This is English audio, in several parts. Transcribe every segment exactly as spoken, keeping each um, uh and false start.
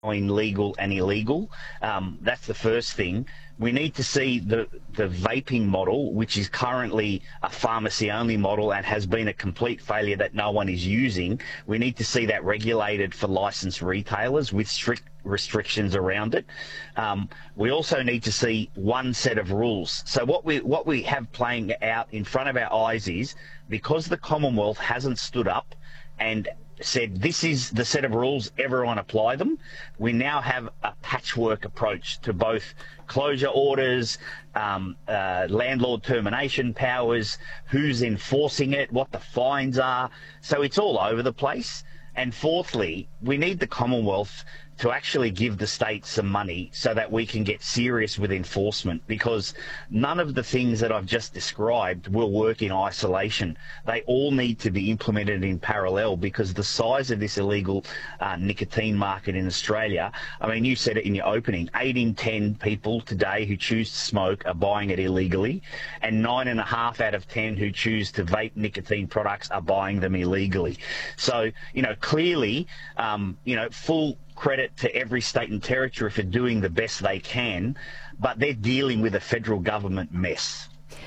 between legal and illegal. Um, that's the first thing. We need to see the, the vaping model, which is currently a pharmacy-only model and has been a complete failure that no one is using. We need to see that regulated for licensed retailers with strict restrictions around it. Um, we also need to see one set of rules. So what we what we have playing out in front of our eyes is, because the Commonwealth hasn't stood up and said this is the set of rules, everyone apply them, we now have a patchwork approach to both closure orders, um, uh, landlord termination powers, who's enforcing it, what the fines are. So it's all over the place. And fourthly, we need the Commonwealth to actually give the states some money so that we can get serious with enforcement, because none of the things that I've just described will work in isolation. They all need to be implemented in parallel, because the size of this illegal uh, nicotine market in Australia, I mean, you said it in your opening, eight in ten people today who choose to smoke are buying it illegally, and nine and a half out of ten who choose to vape nicotine products are buying them illegally. So, you know, clearly, um, you know, full credit to every state and territory for doing the best they can, but they're dealing with a federal government mess.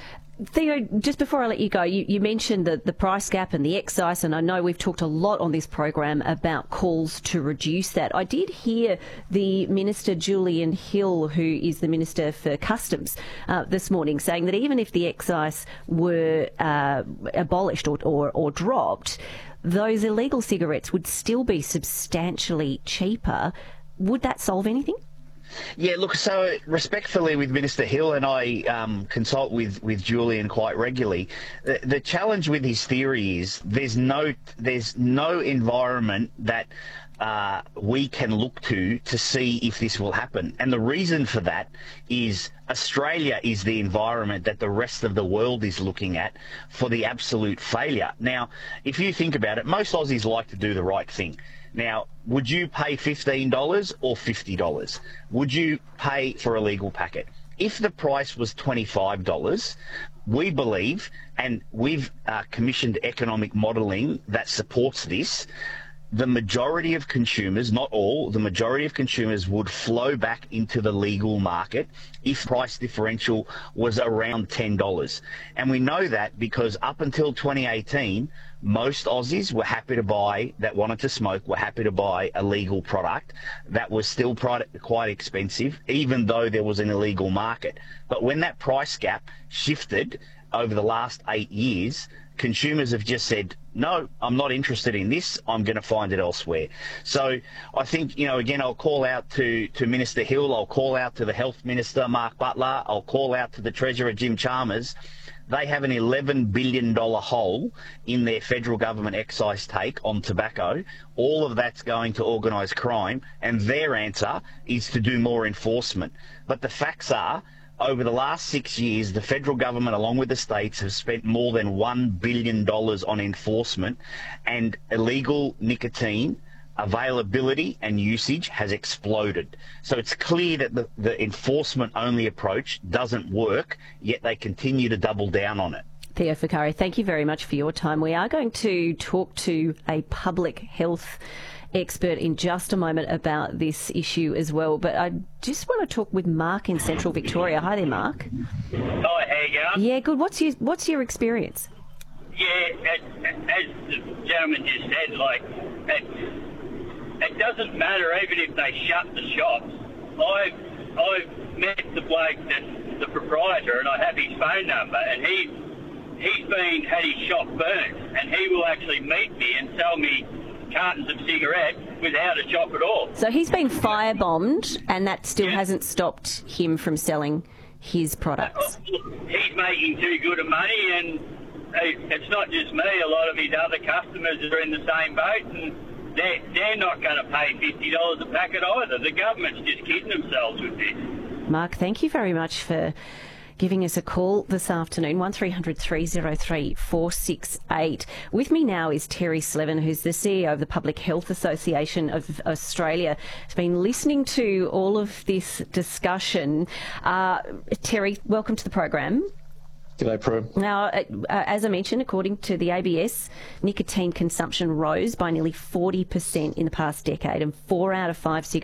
Theo, just before I let you go, you, you mentioned the, the price gap and the excise, and I know we've talked a lot on this program about calls to reduce that. I did hear the Minister, Julian Hill, who is the Minister for Customs, uh, this morning, saying that even if the excise were uh, abolished or, or, or dropped, those illegal cigarettes would still be substantially cheaper. Would that solve anything? Yeah, look, so respectfully with Minister Hill, and I um, consult with, with Julian quite regularly, the, the challenge with his theory is there's no, there's no environment that uh, we can look to to see if this will happen. And the reason for that is Australia is the environment that the rest of the world is looking at for the absolute failure. Now, if you think about it, most Aussies like to do the right thing. Now, would you pay fifteen dollars or fifty dollars? Would you pay for a legal packet? If the price was twenty-five dollars, we believe, and we've uh, commissioned economic modelling that supports this, the majority of consumers, not all, the majority of consumers would flow back into the legal market if price differential was around ten dollars. And we know that because up until twenty eighteen, most Aussies were happy to buy, that wanted to smoke, were happy to buy a legal product that was still quite expensive, even though there was an illegal market. But when that price gap shifted over the last eight years, consumers have just said, no, I'm not interested in this, I'm going to find it elsewhere. So I think, you know, again, I'll call out to, to Minister Hill, I'll call out to the Health Minister, Mark Butler, I'll call out to the Treasurer, Jim Chalmers. They have an eleven billion dollars hole in their federal government excise take on tobacco. All of that's going to organised crime, and their answer is to do more enforcement. But the facts are, over the last six years, the federal government, along with the states, have spent more than one billion dollars on enforcement, and illegal nicotine availability and usage has exploded. So it's clear that the, the enforcement-only approach doesn't work, yet they continue to double down on it. Theo Furcari, thank you very much for your time. We are going to talk to a public health expert in just a moment about this issue as well, but I just want to talk with Mark in Central Victoria. Hi there, Mark. Hi, how you going? Yeah, good. What's your, what's your experience? Yeah, as, as the gentleman just said, like, it, it doesn't matter even if they shut the shops. I've, I've met the bloke that's the proprietor, and I have his phone number, and he, he's been, had his shop burnt, and he will actually meet me and sell me cartons of cigarettes without a shop at all. So he's been firebombed, and that still yeah. hasn't stopped him from selling his products. He's making too good of money, and it's not just me. A lot of his other customers are in the same boat, and they're, they're not going to pay fifty dollars a packet either. The government's just kidding themselves with this. Mark, thank you very much for giving us a call this afternoon, one three hundred, three oh three, four six eight. With me now is Terry Slevin, who's the C E O of the Public Health Association of Australia. Has been listening to all of this discussion. Uh, Terry, welcome to the program. G'day, Pro. Now, uh, as I mentioned, according to the A B S, nicotine consumption rose by nearly forty percent in the past decade, and four out of five cigarettes